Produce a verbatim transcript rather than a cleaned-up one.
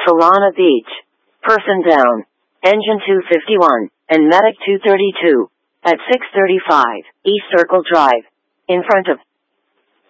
Solana Beach. Person down. Engine two fifty-one, and Medic two thirty-two. At six thirty-five, East Circle Drive. In front of